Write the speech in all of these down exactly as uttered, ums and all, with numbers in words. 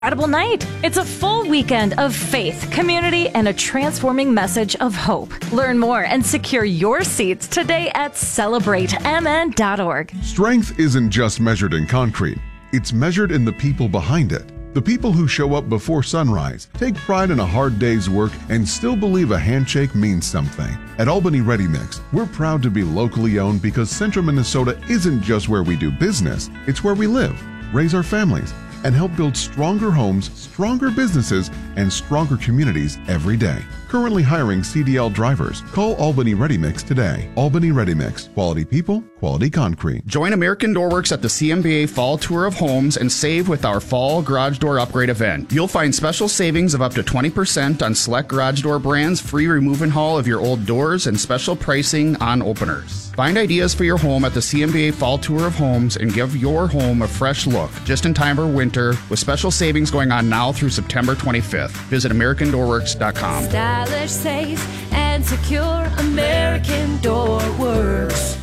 Incredible night. It's a full weekend of faith, community, and a transforming message of hope. Learn more and secure your seats today at celebrate m n dot org. Strength isn't just measured in concrete. It's measured in the people behind it. The people who show up before sunrise, take pride in a hard day's work, and still believe a handshake means something. At Albany Ready Mix, we're proud to be locally owned because Central Minnesota isn't just where we do business. It's where we live, raise our families, and help build stronger homes, stronger businesses, and stronger communities every day. Currently hiring C D L drivers. Call Albany Ready Mix today. Albany Ready Mix. Quality people, quality concrete. Join American Door Works at the C M B A Fall Tour of Homes and save with our Fall Garage Door Upgrade event. You'll find special savings of up to twenty percent on select garage door brands, free remove and haul of your old doors, and special pricing on openers. Find ideas for your home at the C M B A Fall Tour of Homes and give your home a fresh look, just in time for winter, with special savings going on now through September twenty-fifth. Visit American Door Works dot com. Stylish, safe, and secure. American Door Works.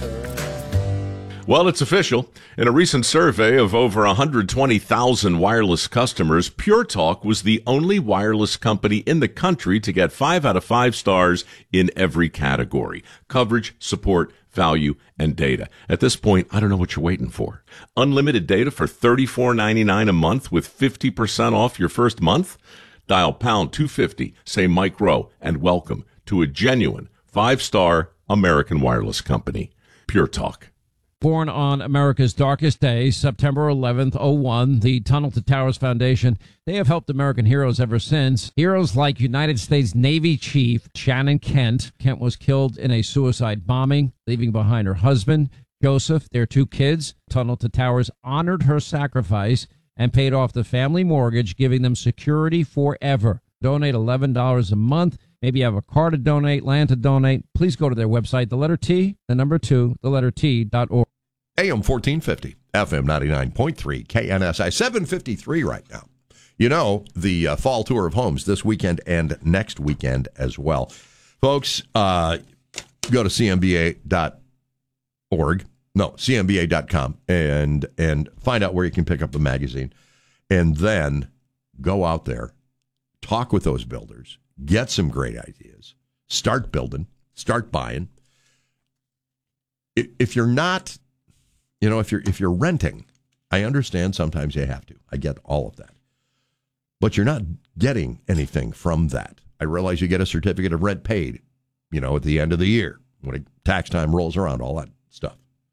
Well, it's official. In a recent survey of over one hundred twenty thousand wireless customers, Pure Talk was the only wireless company in the country to get five out of five stars in every category: coverage, support, value, and data. At this point, I don't know what you're waiting for. Unlimited data for thirty-four ninety-nine a month with fifty percent off your first month? Dial pound two fifty, say Mike Rowe, and welcome to a genuine five-star American wireless company. Pure Talk. Born on America's darkest day, September eleventh, oh one, the Tunnel to Towers Foundation, they have helped American heroes ever since. Heroes like United States Navy Chief Shannon Kent. Kent was killed in a suicide bombing, leaving behind her husband, Joseph, their two kids. Tunnel to Towers honored her sacrifice and paid off the family mortgage, giving them security forever. Donate eleven dollars a month. Maybe you have a car to donate, land to donate. Please go to their website, the letter T, the number two, the letter T dot org. A M fourteen fifty, F M ninety-nine point three, K N S I, seven fifty-three right now. You know, the uh, Fall Tour of Homes this weekend and next weekend as well. Folks, uh, go to C M B A dot org, no, C M B A dot com, and, and find out where you can pick up the magazine. And then go out there, talk with those builders, get some great ideas, start building, start buying. If you're not... You know, if you're if you're renting, I understand sometimes you have to. I get all of that. But you're not getting anything from that. I realize you get a certificate of rent paid, you know, at the end of the year when tax time rolls around, all that stuff.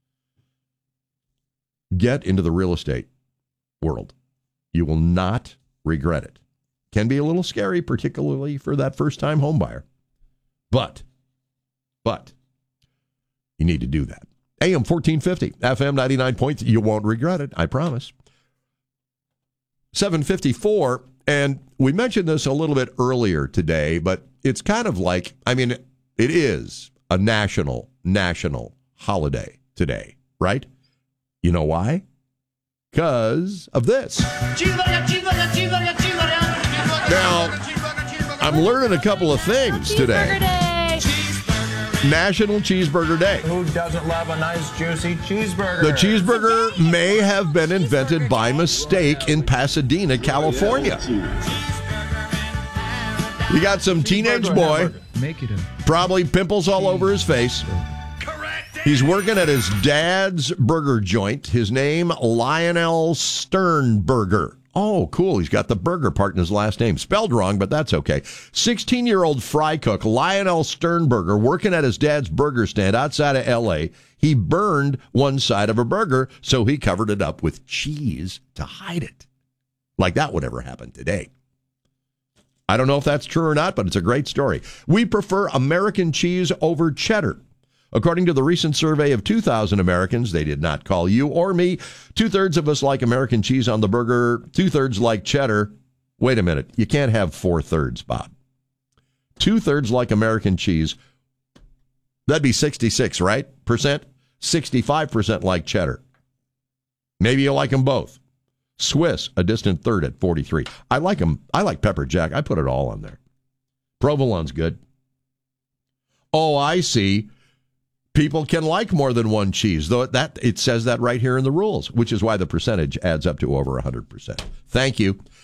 Get into the real estate world. You will not regret it. Can be a little scary, particularly for that first-time home buyer. But, but, you need to do that. A M fourteen fifty, F M ninety-nine points. You won't regret it, I promise. seven fifty-four, and we mentioned this a little bit earlier today, but it's kind of like, I mean, it is a national, national holiday today, right? You know why? Because of this. Now, I'm learning a couple of things today. National Cheeseburger Day. Who doesn't love a nice, juicy cheeseburger? The cheeseburger may have been invented by mistake in Pasadena, California. You got some teenage boy, probably pimples all over his face. He's working at his dad's burger joint. His name, Lionel Sternberger. Oh, cool. He's got the burger part in his last name. Spelled wrong, but that's okay. sixteen-year-old fry cook Lionel Sternberger working at his dad's burger stand outside of L A. He burned one side of a burger, so he covered it up with cheese to hide it. Like that would ever happen today. I don't know if that's true or not, but it's a great story. We prefer American cheese over cheddar. According to the recent survey of two thousand Americans, they did not call you or me. Two-thirds of us like American cheese on the burger. Two-thirds like cheddar. Wait a minute. You can't have four-thirds, Bob. Two-thirds like American cheese. That'd be sixty-six, right? Percent? sixty-five percent like cheddar. Maybe you like them both. Swiss, a distant third at forty-three. I like them. I like pepper jack. I put it all on there. Provolone's good. Oh, I see. People can like more than one cheese, though that it says that right here in the rules, which is why the percentage adds up to over one hundred percent. Thank you.